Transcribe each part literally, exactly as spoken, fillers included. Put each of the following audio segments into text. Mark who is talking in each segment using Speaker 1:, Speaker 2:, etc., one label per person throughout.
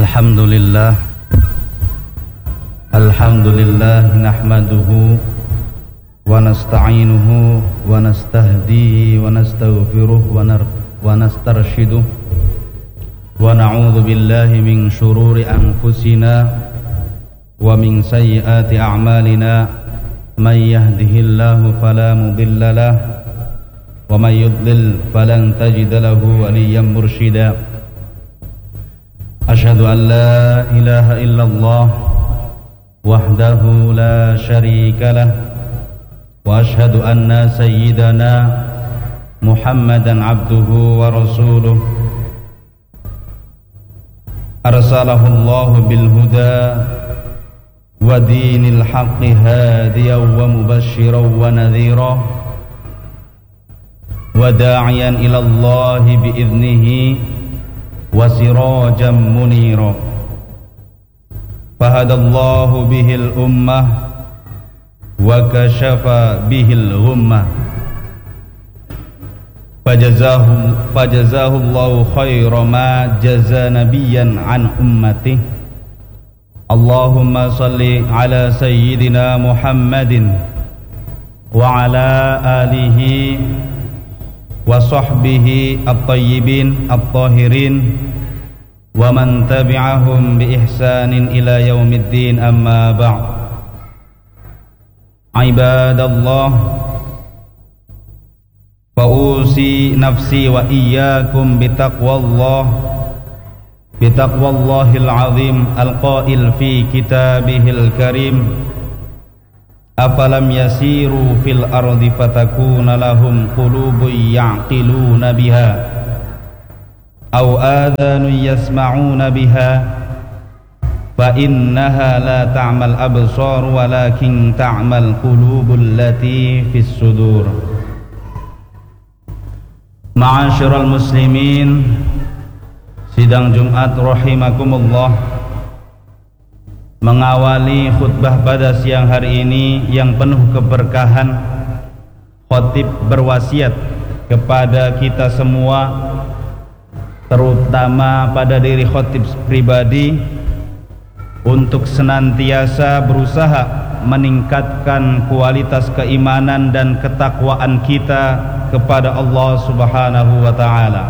Speaker 1: Alhamdulillah Alhamdulillah nahmaduhu wa nasta'inuhu wa nastahdihi wa nastaghfiruh wa, wa nastarshiduh wa na'udzu billahi min syururi anfusina wa min sayyiati a'malina may yahdihillahu fala mudilla lahu wa may yudlil falan tajida lahu waliyyan mursyida. Asyhadu an la ilaha illallah wahdahu la syarika lah wa asyhadu anna sayyidana Muhammadan abduhu wa rasuluh arsalahu Allahu bil huda wa dinil haqqi hadiyan wa mubasysyiran wa nadhira wa da'iyan ila Allah bi idnihi wa sirajan munira. Fahadallahu bihil ummah wa kashafa bihil ghummah. Fajazahu fajazahullahu khaira ma jaza nabiyyan an ummatihi. Allahumma salli ala sayyidina Muhammadin wa ala alihi wa sahbihi at-tayyibin at-tahirin wa man tabi'ahum bi ihsanin ila yaumiddin, amma ba'd. Ibadallah, fa'usi nafsi wa iyyakum bitaqwallah bitaqwallahil azim al-qail fi kitabihil karim. Afalam yasiru fil ardi fatakuna lahum qulubun ya'qiluna biha aw adhanun yasma'una biha fa innaha la ta'mal absar walakin ta'mal qulubul lati fis sudur. Ma'asyiral muslimin, sidang Jumat rahimakumullah. Mengawali khutbah pada siang hari ini yang penuh keberkahan, khatib berwasiat kepada kita semua, terutama pada diri khatib pribadi, untuk senantiasa berusaha meningkatkan kualitas keimanan dan ketakwaan kita kepada Allah Subhanahu wa ta'ala.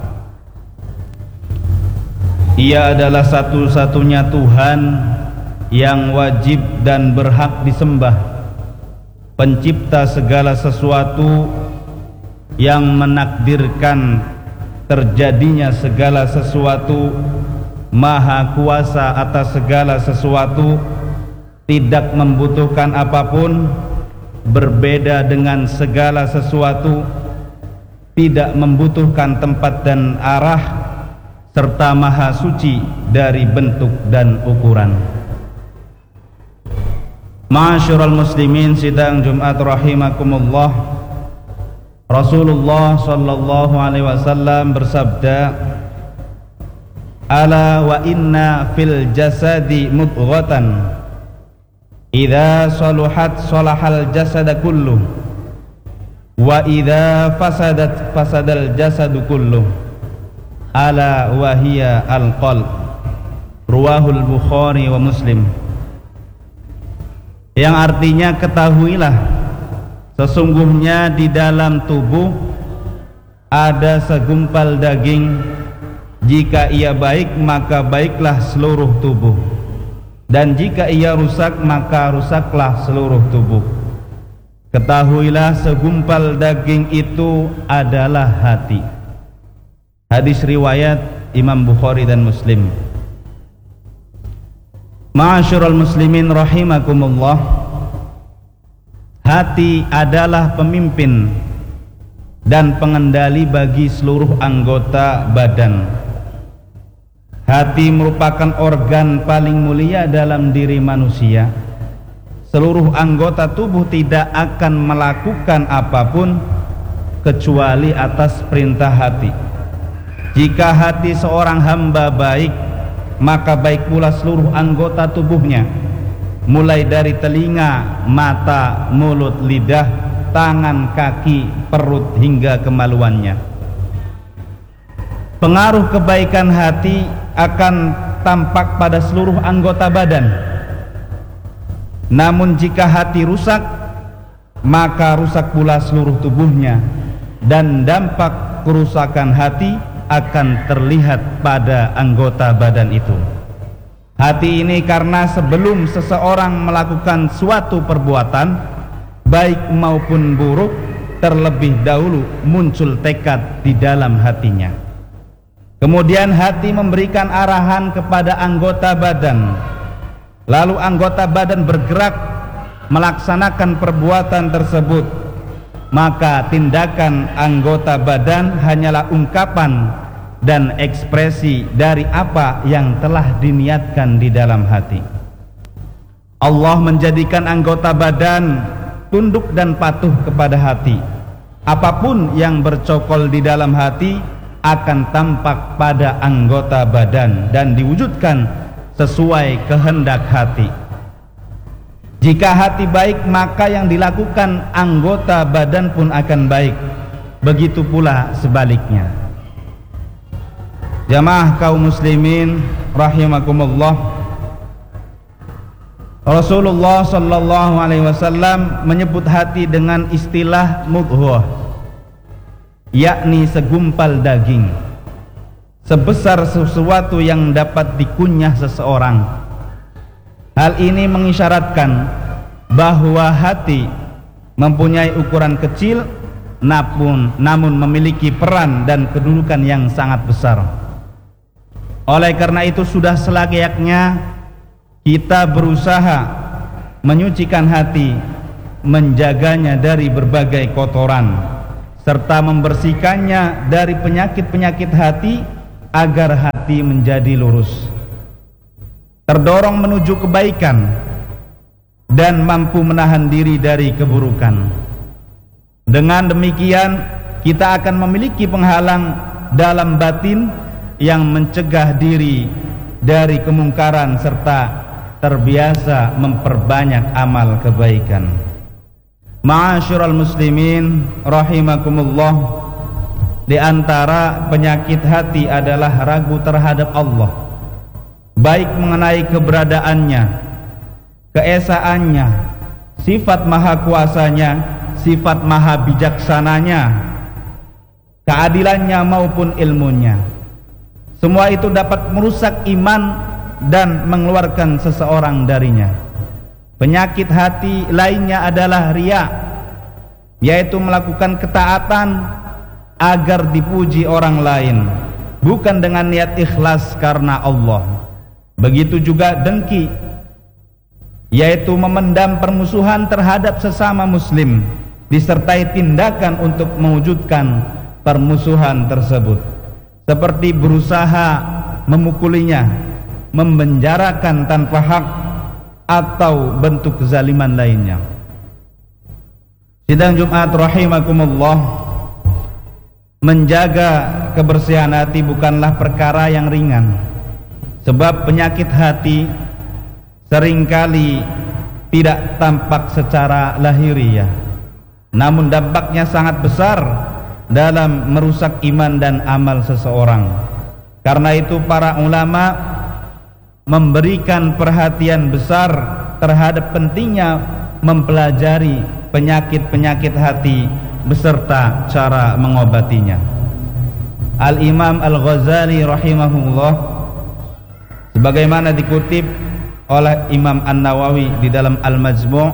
Speaker 1: Ia adalah satu-satunya Tuhan yang wajib dan berhak disembah, pencipta segala sesuatu, yang menakdirkan terjadinya segala sesuatu, maha kuasa atas segala sesuatu, tidak membutuhkan apapun, berbeda dengan segala sesuatu, tidak membutuhkan tempat dan arah, serta maha suci dari bentuk dan ukuran. Ma'asyiral muslimin, sidang Jumat rahimakumullah. Rasulullah sallallahu alaihi wasallam bersabda, ala wa inna fil jasadi mudghatan idza saluhat salahal jasada kulluh wa idza fasadat fasadal jasadu kulluh ala wa hiya al qalb. Ruwahul Bukhari wa Muslim. Yang artinya, ketahuilah sesungguhnya di dalam tubuh ada segumpal daging. Jika ia baik, maka baiklah seluruh tubuh, dan jika ia rusak, maka rusaklah seluruh tubuh. Ketahuilah segumpal daging itu adalah hati. Hadis riwayat Imam Bukhari dan Muslim. Ma'asyiral muslimin rahimakumullah. Hati adalah pemimpin dan pengendali bagi seluruh anggota badan. Hati merupakan organ paling mulia dalam diri manusia. Seluruh anggota tubuh tidak akan melakukan apapun kecuali atas perintah hati. Jika hati seorang hamba baik, maka baik pula seluruh anggota tubuhnya, mulai dari telinga, mata, mulut, lidah, tangan, kaki, perut, hingga kemaluannya. Pengaruh kebaikan hati akan tampak pada seluruh anggota badan. Namun jika hati rusak, maka rusak pula seluruh tubuhnya, dan dampak kerusakan hati akan terlihat pada anggota badan itu. Hati ini karena sebelum seseorang melakukan suatu perbuatan baik maupun buruk, terlebih dahulu muncul tekad di dalam hatinya. Kemudian hati memberikan arahan kepada anggota badan, lalu anggota badan bergerak melaksanakan perbuatan tersebut. Maka tindakan anggota badan hanyalah ungkapan dan ekspresi dari apa yang telah diniatkan di dalam hati. Allah menjadikan anggota badan tunduk dan patuh kepada hati. Apapun yang bercokol di dalam hati akan tampak pada anggota badan dan diwujudkan sesuai kehendak hati. Jika hati baik, maka yang dilakukan anggota badan pun akan baik. Begitu pula sebaliknya. Jamaah kaum muslimin rahimakumullah, Rasulullah sallallahu alaihi wasallam menyebut hati dengan istilah mudghah, yakni segumpal daging, sebesar sesuatu yang dapat dikunyah seseorang. Hal ini mengisyaratkan bahwa hati mempunyai ukuran kecil namun, namun memiliki peran dan kedudukan yang sangat besar. Oleh karena itu sudah selayaknya kita berusaha menyucikan hati, menjaganya dari berbagai kotoran, serta membersihkannya dari penyakit-penyakit hati agar hati menjadi lurus, terdorong menuju kebaikan, dan mampu menahan diri dari keburukan. Dengan demikian kita akan memiliki penghalang dalam batin yang mencegah diri dari kemungkaran serta terbiasa memperbanyak amal kebaikan. Ma'asyiral muslimin rahimakumullah, di antara penyakit hati adalah ragu terhadap Allah, baik mengenai keberadaannya, keesaannya, sifat maha kuasanya, sifat maha bijaksananya, keadilannya maupun ilmunya. Semua itu dapat merusak iman dan mengeluarkan seseorang darinya. Penyakit hati lainnya adalah riya, yaitu melakukan ketaatan agar dipuji orang lain, bukan dengan niat ikhlas karena Allah. Begitu juga dengki, yaitu memendam permusuhan terhadap sesama muslim, disertai tindakan untuk mewujudkan permusuhan tersebut, seperti berusaha memukulinya, memenjarakan tanpa hak, atau bentuk kezaliman lainnya. Sidang Jumat rahimakumullah, menjaga kebersihan hati bukanlah perkara yang ringan, sebab penyakit hati seringkali tidak tampak secara lahiriah, namun dampaknya sangat besar dalam merusak iman dan amal seseorang. Karena itu para ulama memberikan perhatian besar terhadap pentingnya mempelajari penyakit-penyakit hati beserta cara mengobatinya. Al-Imam Al-Ghazali rahimahullah, sebagaimana dikutip oleh Imam An-Nawawi di dalam Al-Majmu',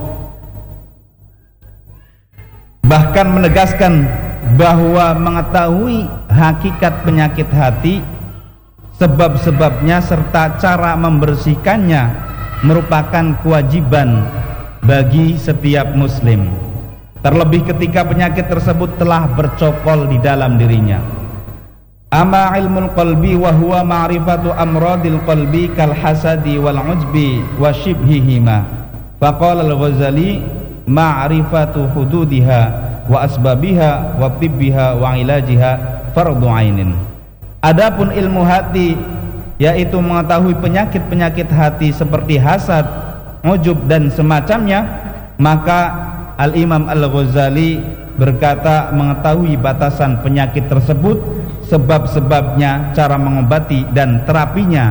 Speaker 1: bahkan menegaskan bahwa mengetahui hakikat penyakit hati, sebab-sebabnya serta cara membersihkannya merupakan kewajiban bagi setiap muslim, terlebih ketika penyakit tersebut telah bercokol di dalam dirinya. Ama ilmul qalbi wa huwa ma'rifatu amradil qalbi kal hasadi wal ujbi wa shibhihima. Faqala Al-Ghazali ma'rifatu hududiha wa asbabiha wa tibbiha wa ilajiha fardhu ainin. Adapun ilmu hati, yaitu mengetahui penyakit-penyakit hati seperti hasad, ujub dan semacamnya, maka Al-Imam Al-Ghazali berkata mengetahui batasan penyakit tersebut, sebab-sebabnya, cara mengobati dan terapinya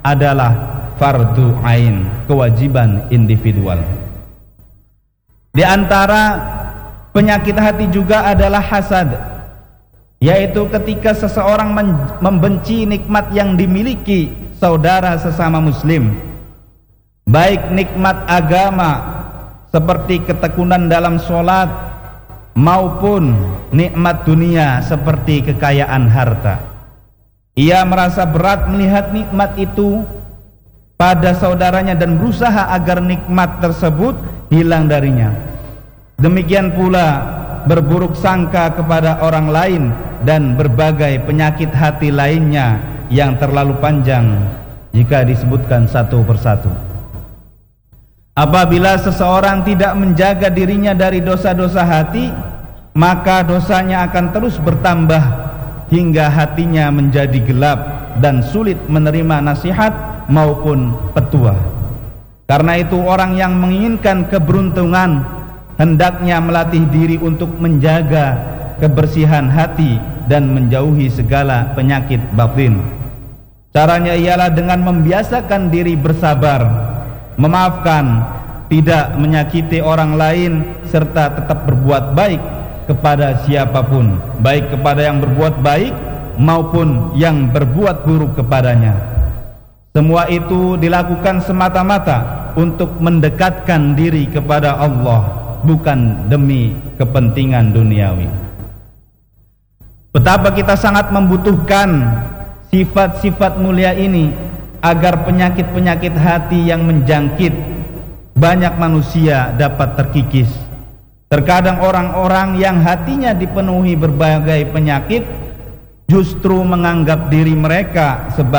Speaker 1: adalah fardu ain, kewajiban individual. Di antara penyakit hati juga adalah hasad, yaitu ketika seseorang membenci nikmat yang dimiliki saudara sesama muslim, baik nikmat agama seperti ketekunan dalam sholat maupun nikmat dunia seperti kekayaan harta. Ia merasa berat melihat nikmat itu pada saudaranya dan berusaha agar nikmat tersebut hilang darinya. Demikian pula berburuk sangka kepada orang lain dan berbagai penyakit hati lainnya yang terlalu panjang jika disebutkan satu persatu. Apabila seseorang tidak menjaga dirinya dari dosa-dosa hati, maka dosanya akan terus bertambah hingga hatinya menjadi gelap dan sulit menerima nasihat maupun petua. Karena itu orang yang menginginkan keberuntungan hendaknya melatih diri untuk menjaga kebersihan hati dan menjauhi segala penyakit batin. Caranya ialah dengan membiasakan diri bersabar, memaafkan, tidak menyakiti orang lain, serta tetap berbuat baik kepada siapapun, baik kepada yang berbuat baik maupun yang berbuat buruk kepadanya. Semua itu dilakukan semata-mata untuk mendekatkan diri kepada Allah, bukan demi kepentingan duniawi. Betapa kita sangat membutuhkan sifat-sifat mulia ini agar penyakit-penyakit hati yang menjangkit banyak manusia dapat terkikis. Terkadang orang-orang yang hatinya dipenuhi berbagai penyakit justru menganggap diri mereka sebagai